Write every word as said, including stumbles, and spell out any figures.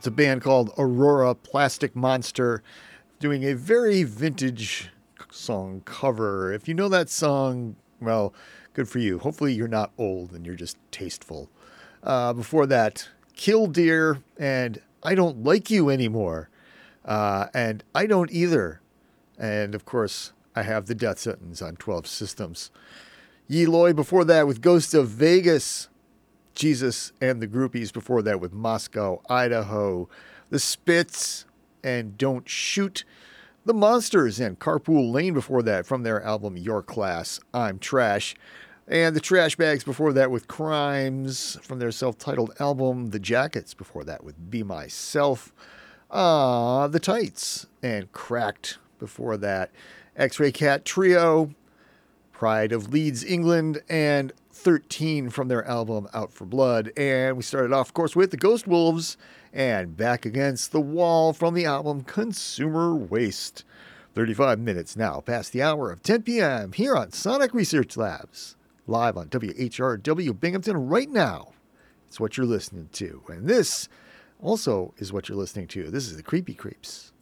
It's a band called Aurora Plastic Monster doing a very vintage song cover. If you know that song, well, good for you. Hopefully you're not old and you're just tasteful. Uh, before that, Killdeer and I Don't Like You Anymore. Uh, and I Don't Either. And of course, I have the Death Sentence on twelve Systems. Yeloy before that with Ghost of Vegas. Jesus and the Groupies before that with Moscow, Idaho. The Spits and Don't Shoot. The Monsters and Carpool Lane before that from their album Your Class, I'm Trash. And the Trash Bags before that with Crimes from their self-titled album. The Jackets before that with Be Myself. Ah, The Tights and Cracked before that. X-Ray Cat Trio, Pride of Leeds, England, and thirteen from their album Out for Blood. And we started off, of course, with the Ghost Wolves and Back Against the Wall from the album Consumer Waste. thirty-five minutes now past the hour of ten p.m. here on Sonic Research Labs, live on W H R W Binghamton right now. It's what you're listening to. And this also is what you're listening to. This is the Creepy Creeps.